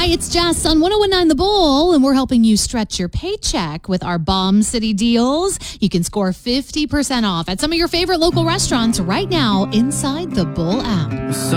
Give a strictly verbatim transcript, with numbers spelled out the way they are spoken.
it's Jess on one oh one nine The Bull, and we're helping you stretch your paycheck with our Bomb City deals. You can score fifty percent off at some of your favorite local restaurants right now inside the Bull app.